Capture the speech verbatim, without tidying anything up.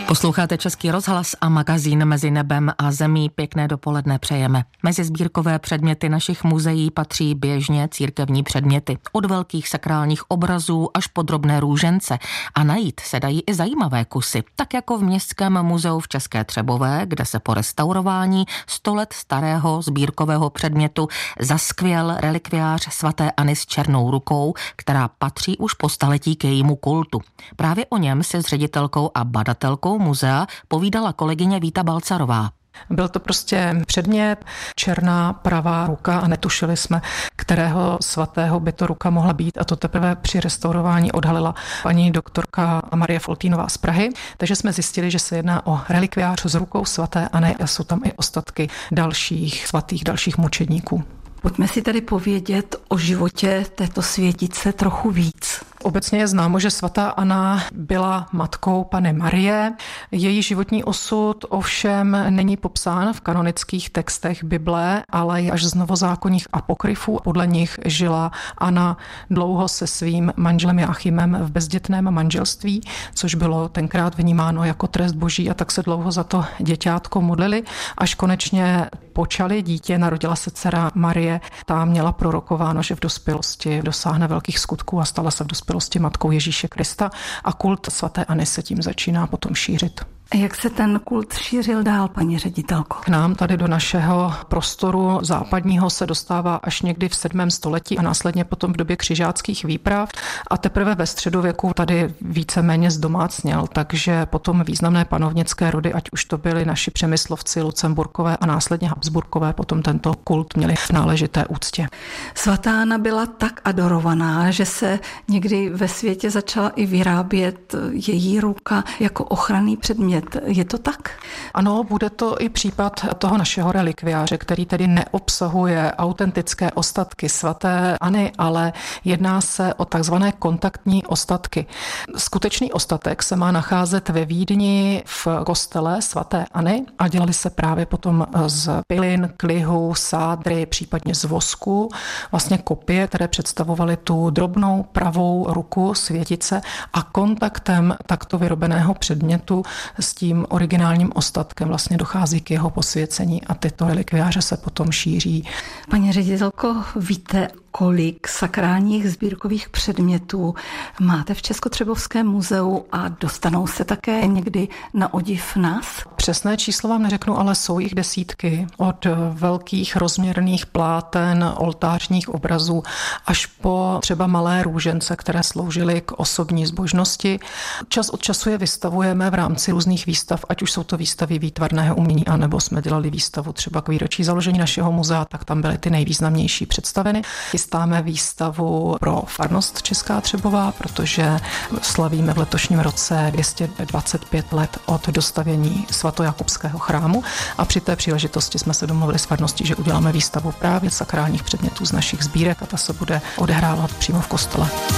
Posloucháte Český rozhlas a magazín Mezi nebem a zemí. Pěkné dopoledne přejeme. Mezi sbírkové předměty našich muzeí patří běžně církevní předměty. Od velkých sakrálních obrazů až po drobné růžence. A najít se dají i zajímavé kusy. Tak jako v Městském muzeu v České Třebové, kde se po restaurování sto let starého sbírkového předmětu zaskvěl relikviář svaté Anny s černou rukou, která patří už po staletí k jejímu kultu. Právě o něm se s ředitelkou a badatelkou muzea povídala kolegyně Víta Balcarová. Byl to prostě předmět, černá pravá ruka a netušili jsme, kterého svatého by to ruka mohla být, a to teprve při restaurování odhalila paní doktorka Marie Foltínová z Prahy. Takže jsme zjistili, že se jedná o relikviář s rukou svaté Anny a jsou tam i ostatky dalších svatých, dalších mučedníků. Pojďme si tedy povědět o životě této světice trochu víc. Obecně je známo, že svatá Anna byla matkou Panny Marie. Její životní osud ovšem není popsán v kanonických textech Bible, ale je až z novozákonních apokryfů. Podle nich žila Anna dlouho se svým manželem Jáchymem v bezdětném manželství, což bylo tenkrát vnímáno jako trest boží, a tak se dlouho za to děťátko modlili, až konečně počali dítě, narodila se dcera Marie. Ta měla prorokováno, že v dospělosti dosáhne velkých skutků a stala se v dospělosti matkou Ježíše Krista, a kult svaté Anny se tím začíná potom šířit. Jak se ten kult šířil dál, paní ředitelko? K nám tady do našeho prostoru západního se dostává až někdy v sedmém století a následně potom v době křižáckých výprav, a teprve ve středověku tady víceméně zdomácněl, takže potom významné panovnické rody, ať už to byli naši Přemyslovci, Lucemburkové a následně Habsburkové, potom tento kult měli v náležité úctě. Svatá Anna byla tak adorovaná, že se někdy ve světě začala i vyrábět její ruka jako ochranný předmět. Je to tak? Ano, bude to i případ toho našeho relikviáře, který tedy neobsahuje autentické ostatky svaté Anny, ale jedná se o takzvané kontaktní ostatky. Skutečný ostatek se má nacházet ve Vídni v kostele svaté Anny a dělali se právě potom z pilin, klihu, sádry, případně z vosku, vlastně kopie, které představovaly tu drobnou pravou ruku světice, a kontaktem takto vyrobeného předmětu s tím originálním ostatkem vlastně dochází k jeho posvěcení a tyto relikviáře se potom šíří. Paní ředitelko, víte, kolik sakrálních sbírkových předmětů máte v Českotřebovském muzeu a dostanou se také někdy na odiv nás? Přesné číslo vám neřeknu, ale jsou jich desítky. Od velkých rozměrných pláten, oltářních obrazů až po třeba malé růžence, které sloužily k osobní zbožnosti. Čas od času je vystavujeme v rámci různých výstav, ať už jsou to výstavy výtvarného umění, anebo jsme dělali výstavu třeba k výročí založení našeho muzea, tak tam byly ty nejvýznamnější představeny. Chystáme výstavu pro farnost Česká Třebová, protože slavíme v letošním roce dvě stě dvacet pět let od dostavění svatojakubského chrámu, a při té příležitosti jsme se domluvili s farností, že uděláme výstavu právě sakrálních předmětů z našich sbírek, a ta se bude odehrávat přímo v kostele.